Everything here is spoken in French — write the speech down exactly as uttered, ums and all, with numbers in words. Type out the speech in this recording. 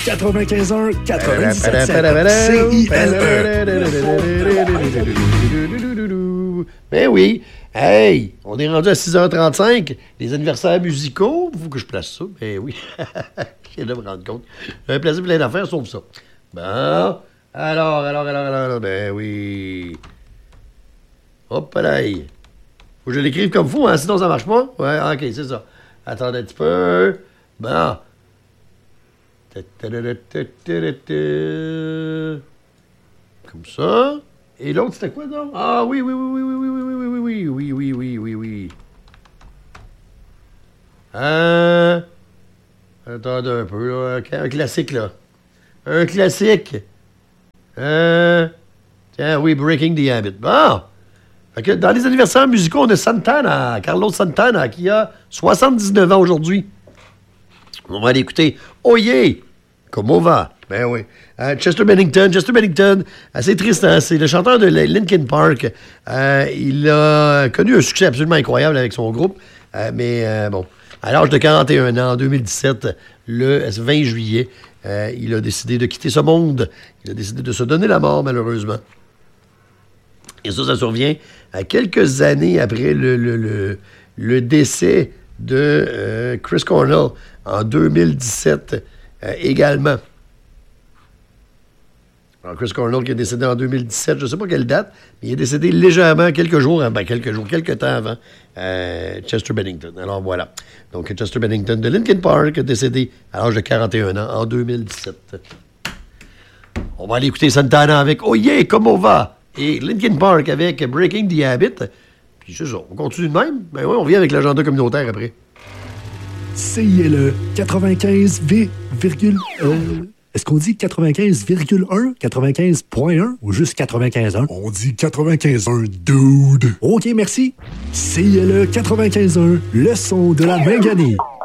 quatre-vingt-quinze un quatre-vingt-dix-sept C I L E. Ben oui. Hey, on est rendu à six heures trente-cinq. Les anniversaires musicaux, il faut que je place ça. Ben oui. Je viens de me rendre compte. J'avais placé plein d'affaires sauf ça. Bon. Alors, alors, alors, alors, alors, ben oui. Hop là. Faut que je l'écrive comme fou, hein, sinon ça marche pas. Ouais, ok, c'est ça. Attendez un petit peu. Bon. Comme ça. Et l'autre, c'était quoi, donc? Ah oui, oui, oui, oui, oui, oui, oui, oui, oui, oui, oui, oui, oui, oui. Hein? Attendez un peu, là. Un classique, là. Un classique. Hein? Tiens, oui, Breaking the Habit. Bon! Fait que dans les anniversaires musicaux, on a Santana, Carlos Santana, qui a soixante-dix-neuf ans aujourd'hui. On va aller écouter Oh yeah! Comment va? Ben oui. Euh, Chester Bennington. Chester Bennington, assez triste, hein? C'est le chanteur de Linkin Park. Euh, il a connu un succès absolument incroyable avec son groupe. Euh, mais euh, bon, à l'âge de quarante et un ans, en deux mille dix-sept, le vingt juillet, euh, il a décidé de quitter ce monde. Il a décidé de se donner la mort, malheureusement. Et ça, ça survient à quelques années après le, le, le, le décès de euh, Chris Cornell en deux mille dix-sept euh, également. Alors, Chris Cornell qui est décédé en deux mille dix-sept, je ne sais pas quelle date, mais il est décédé légèrement quelques jours, ben quelques jours, quelques temps avant euh, Chester Bennington. Alors voilà. Donc Chester Bennington de Linkin Park, décédé à l'âge de quarante et un ans en deux mille dix-sept. On va aller écouter Santana avec Oh yeah, comment va? Et Linkin Park avec Breaking the Habit. Puis c'est ça, on continue de même. Ben oui, on revient avec l'agenda communautaire après. C I L E quatre-vingt-quinze virgule un. Est-ce qu'on dit quatre-vingt-quinze virgule un, quatre-vingt-quinze point un ou juste quatre-vingt-quinze point un? On dit quatre-vingt-quinze point un, dude. OK, merci. C I L E quatre-vingt-quinze point un, le son de la Benganie.